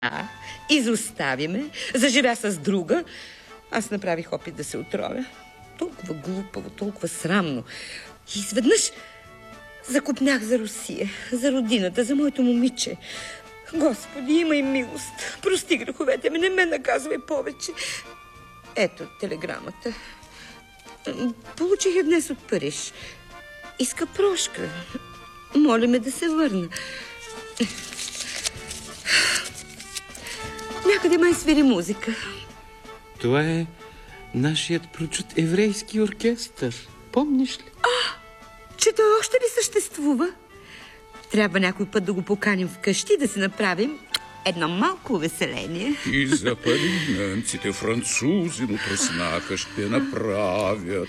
изостави ме, заживя с друга. Аз направих опит да се отровя. Толкова глупаво, толкова срамно. И изведнъж закопнях за Русия, за родината, за моето момиче. Господи, имай милост. Прости греховете ми, не ме наказвай повече. Ето телеграмата. Получих я днес от Париж. Иска прошка. Моля ме да се върна. Някъде май свири музика. Това е нашият прочут еврейски оркестър. Помниш ли? Че той още ли съществува? Трябва някой път да го поканим вкъщи, да си направим едно малко увеселение. И запали немците, французи, но тръснака ще направят.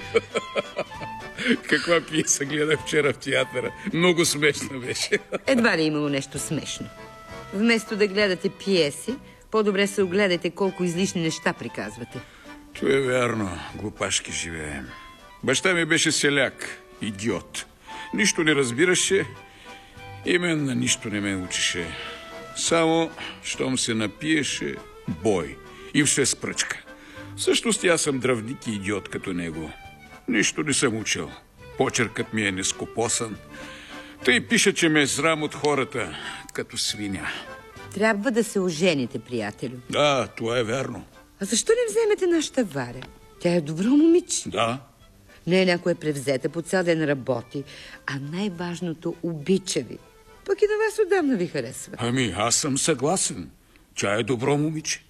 Каква пиеса гледах вчера в театъра. Много смешно беше. Едва ли е имало нещо смешно. Вместо да гледате пиеси, по-добре се огледайте колко излишни неща приказвате. То е вярно. Глупашки живеем. Баща ми беше селяк. Идиот. Нищо не разбираше и мен на нищо не ме учеше. Само, щом се напиеше, бой. И все с пръчка. Всъщност аз съм дръвник и идиот като него. Нищо не съм учил. Почеркът ми е нескопосан. Тъй пише, че ме е срам от хората, като свиня. Трябва да се ожените, приятелю. Да, това е вярно. А защо не вземете нашата Варя? Тя е добро момиче. Да. Не е някоя превзета, по цял ден работи, а най-важното обича ви. Пък и на вас отдавна ви харесва. Ами, аз съм съгласен. Тя е добро момиче.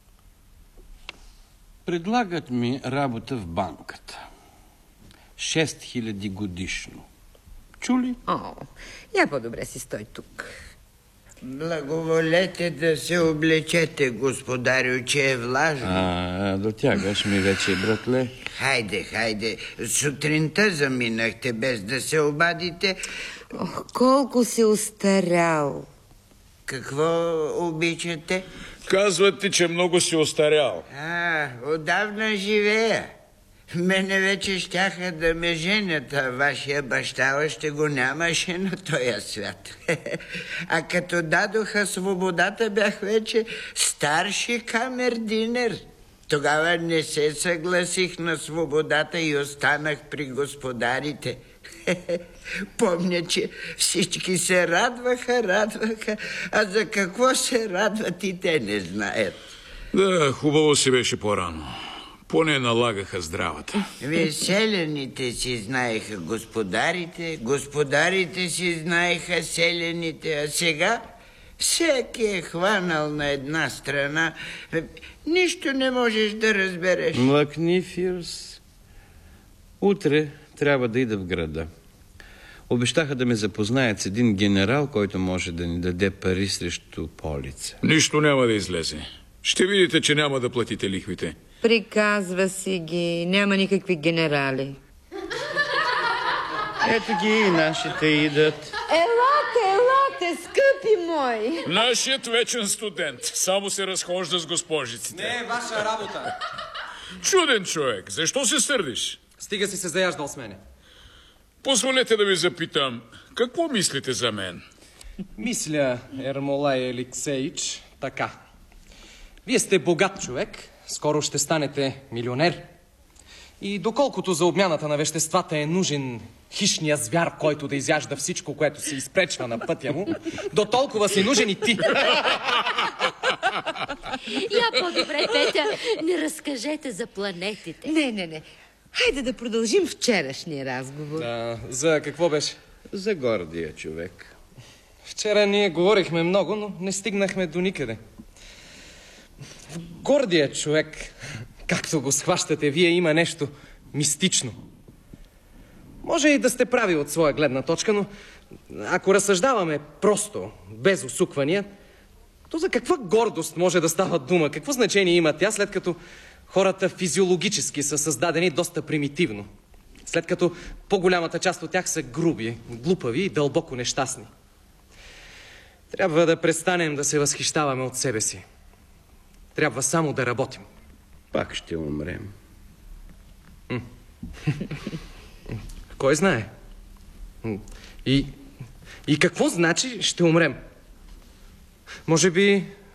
Предлагат ми работа в банката. 6000 годишно. Чули? Я по-добре си стой тук. Благоволете да се облечете, господарю, че е влажно. Дотягаш ми вече, братле. Хайде. Сутринта заминахте без да се обадите. Колко си остарял. Какво обичате? Казват ти, че много си остарял. Отдавна живея. Мене вече щяха да ме женят, а вашия баща още го нямаше на този свят. А като дадоха свободата, бях вече старши камердинер. Тогава не се съгласих на свободата и останах при господарите. Помня, че всички се радваха, а за какво се радват и те не знаят. Да, хубаво си беше по-рано. Поне налагаха здравата. Селяните си знаеха господарите, господарите си знаеха селяните, а сега всеки е хванал на една страна. Нищо не можеш да разбереш. Млъкни, Фирс. Утре трябва да ида в града. Обещаха да ме запознаят с един генерал, който може да ни даде пари срещу полица. Нищо няма да излезе. Ще видите, че няма да платите лихвите. Приказва си ги. Няма никакви генерали. Ето ги и нашите идат. Елате, скъпи мои! Нашият вечен студент само се разхожда с госпожиците. Не е ваша работа. Чуден човек. Защо се сърдиш? Стига си се заяждал с мене. Позволете да ви запитам, какво мислите за мен? Мисля, Ермолай Еликсеич, така. Вие сте богат човек, скоро ще станете милионер. И доколкото за обмяната на веществата е нужен хищния звяр, който да изяжда всичко, което се изпречва на пътя му, до толкова си нужен и ти. Я по-добре, Петя, не разкажете за планетите. Не. Хайде да продължим вчерашния разговор. За какво беше? За гордия човек. Вчера ние говорихме много, но не стигнахме до никъде. Гордия човек, както го схващате вие, има нещо мистично. Може и да сте прави от своя гледна точка, но ако разсъждаваме просто, без усуквания, то за каква гордост може да става дума? Какво значение има тя, след като хората физиологически са създадени доста примитивно? След като по-голямата част от тях са груби, глупави и дълбоко нещастни. Трябва да престанем да се възхищаваме от себе си. Трябва само да работим. Пак ще умрем. Кой знае? И какво значи ще умрем? Може би